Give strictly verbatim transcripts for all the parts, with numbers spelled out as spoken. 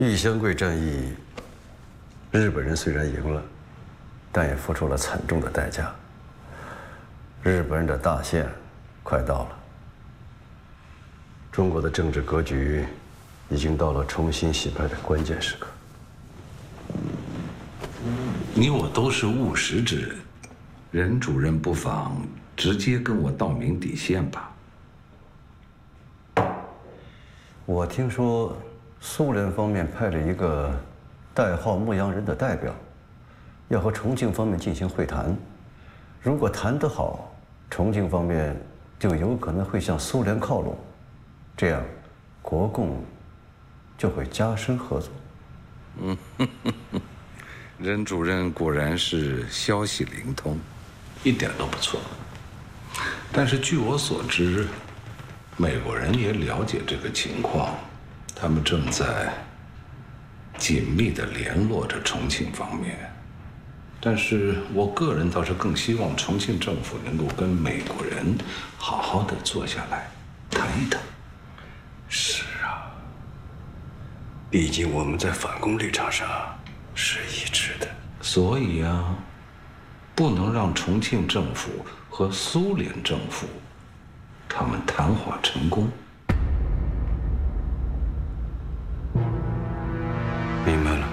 义乡桂战役，日本人虽然赢了，但也付出了惨重的代价。日本人的大限快到了，中国的政治格局已经到了重新洗牌的关键时刻。 你我都是务实之人，任主任不妨直接跟我道明底线吧。 我听说。 苏联方面派了一个代号牧羊人的代表，要和重庆方面进行会谈。如果谈得好，重庆方面就有可能会向苏联靠拢，这样国共就会加深合作。 嗯，任主任果然是消息灵通，一点都不错。但是据我所知，美国人也了解这个情况。 他们正在紧密地联络着重庆方面，但是我个人倒是更希望重庆政府能够跟美国人好好的坐下来谈一谈。 是啊，毕竟我们在反攻立场上是一致的， 所以啊，不能让重庆政府和苏联政府他们谈话成功。 明白了，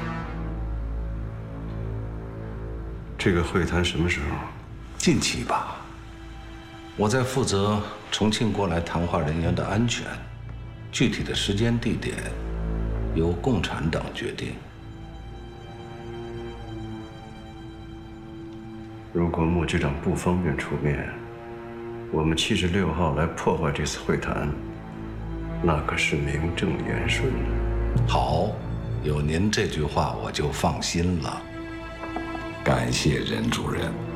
这个会谈什么时候？ 近期吧。我在负责重庆过来谈话人员的安全，具体的时间地点由共产党决定。 如果穆局长不方便出面，我们七十六号来破坏这次会谈，那可是名正言顺的。 好。 有您这句话，我就放心了。感谢任主任。